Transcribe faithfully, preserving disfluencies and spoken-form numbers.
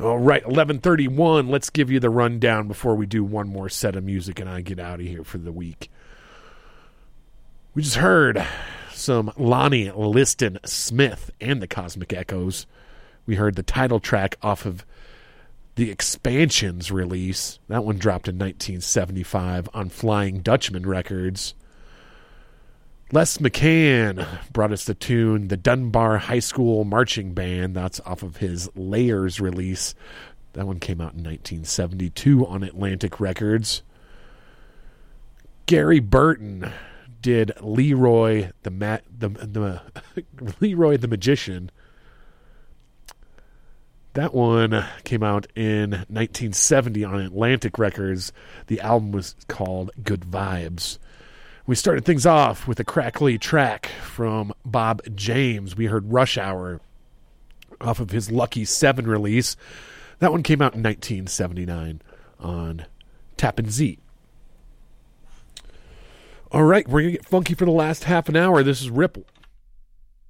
All right, eleven thirty-one. Let's give you the rundown before we do one more set of music and I get out of here for the week. We just heard some Lonnie Liston Smith and the Cosmic Echoes. We heard the title track off of the Expansions release. That one dropped in nineteen seventy-five on Flying Dutchman Records. Les McCann brought us the tune The Dunbar High School Marching Band. That's off of his Layers release. That one came out in nineteen seventy-two on Atlantic Records. Gary Burton did Leroy the Ma- the, the Leroy the Magician. That one came out in nineteen seventy on Atlantic Records. The album was called Good Vibes. We started things off with a crackly track from Bob James. We heard Rush Hour off of his Lucky Seven release. That one came out in nineteen seventy-nine on Tappan Zee. All right, we're going to get funky for the last half an hour. This is Ripple